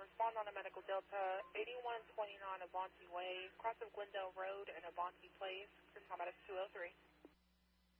respond on a medical Delta 8129 Avanti Way, cross of Glendale Road and Avanti Place. Cruise Combat is 203.